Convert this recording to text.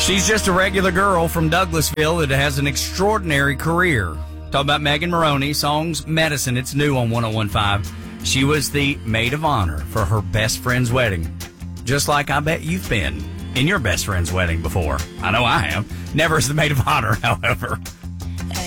She's just a regular girl from Douglasville that has an extraordinary career. Talk about Megan Moroney, songs Medicine. It's new on 101.5. She was the maid of honor for her best friend's wedding. Just like I bet you've been in your best friend's wedding before. I know I have. Never as the maid of honor, however.